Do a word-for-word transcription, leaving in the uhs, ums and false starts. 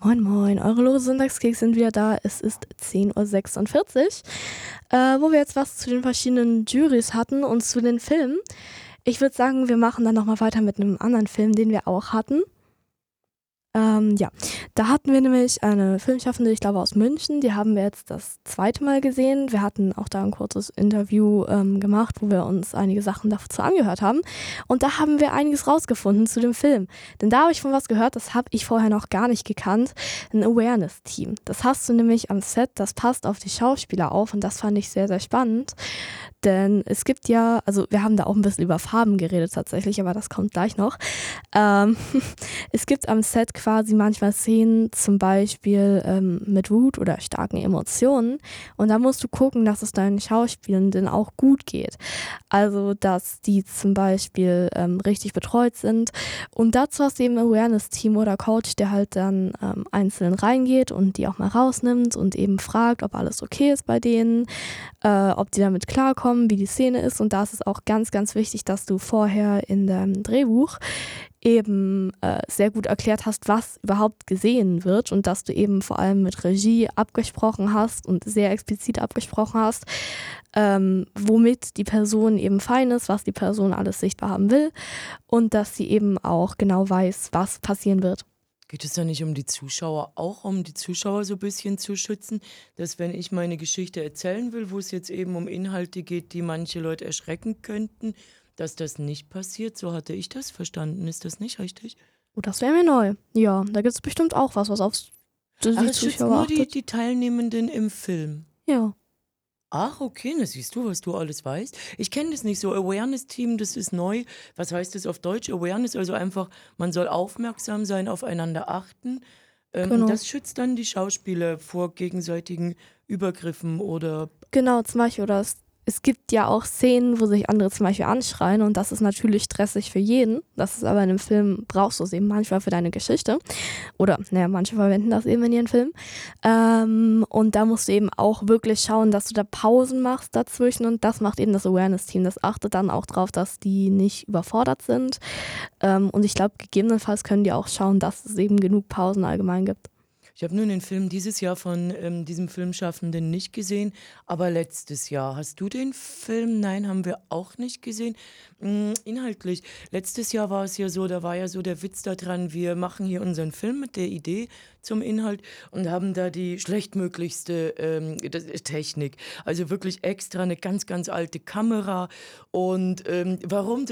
Moin moin, eure lose Sonntagskeks sind wieder da. Es ist zehn Uhr sechsundvierzig, äh, wo wir jetzt was zu den verschiedenen Jurys hatten und zu den Filmen. Ich würde sagen, wir machen dann nochmal weiter mit einem anderen Film, den wir auch hatten. Ähm, ja, da hatten wir nämlich eine Filmschaffende, ich glaube aus München, die haben wir jetzt das zweite Mal gesehen. Wir hatten auch da ein kurzes Interview ähm, gemacht, wo wir uns einige Sachen dazu angehört haben. Und da haben wir einiges rausgefunden zu dem Film. Denn da habe ich von was gehört, das habe ich vorher noch gar nicht gekannt. Ein Awareness-Team. Das hast du nämlich am Set, das passt auf die Schauspieler auf und das fand ich sehr, sehr spannend. Denn es gibt ja, also wir haben da auch ein bisschen über Farben geredet tatsächlich, aber das kommt gleich noch. Ähm, es gibt am Set quasi manchmal Szenen, zum Beispiel ähm, mit Wut oder starken Emotionen. Und da musst du gucken, dass es deinen Schauspielenden auch gut geht. Also, dass die zum Beispiel ähm, richtig betreut sind. Und dazu hast du eben ein Awareness-Team oder Coach, der halt dann ähm, einzeln reingeht und die auch mal rausnimmt und eben fragt, ob alles okay ist bei denen, äh, ob die damit klarkommen, wie die Szene ist. Und da ist es auch ganz, ganz wichtig, dass du vorher in deinem Drehbuch eben äh, sehr gut erklärt hast, was überhaupt gesehen wird und dass du eben vor allem mit Regie abgesprochen hast und sehr explizit abgesprochen hast, ähm, womit die Person eben fein ist, was die Person alles sichtbar haben will und dass sie eben auch genau weiß, was passieren wird. Geht es da nicht um die Zuschauer auch, um die Zuschauer so ein bisschen zu schützen, dass wenn ich meine Geschichte erzählen will, wo es jetzt eben um Inhalte geht, die manche Leute erschrecken könnten, dass das nicht passiert? So hatte ich das verstanden. Ist das nicht richtig? Oh, das wäre mir neu. Ja, da gibt es bestimmt auch was, was auf die Ach, es schützt Zuschauer nur die achtet. die Teilnehmenden im Film. Ja. Ach, okay, na siehst du, was du alles weißt. Ich kenne das nicht so. Awareness-Team, das ist neu. Was heißt das auf Deutsch? Awareness, also einfach, man soll aufmerksam sein, aufeinander achten. Ähm, und Genau. das schützt dann die Schauspieler vor gegenseitigen Übergriffen oder. Genau, zum Beispiel, oder es, es gibt ja auch Szenen, wo sich andere zum Beispiel anschreien und das ist natürlich stressig für jeden. Das ist aber in einem Film, brauchst du es eben manchmal für deine Geschichte. Oder, naja, manche verwenden das eben in ihren Filmen. Ähm, und da musst du eben auch wirklich schauen, dass du da Pausen machst dazwischen und das macht eben das Awareness-Team. Das achtet dann auch drauf, dass die nicht überfordert sind. Ähm, und ich glaube, gegebenenfalls können die auch schauen, dass es eben genug Pausen allgemein gibt. Ich habe nur den Film dieses Jahr von ähm, diesem Filmschaffenden nicht gesehen, aber letztes Jahr. Hast du den Film? Nein, haben wir auch nicht gesehen. Mm, inhaltlich. Letztes Jahr war es ja so, da war ja so der Witz daran, wir machen hier unseren Film mit der Idee zum Inhalt und haben da die schlechtmöglichste ähm, das- Technik. Also wirklich extra eine ganz, ganz alte Kamera. Und ähm, warum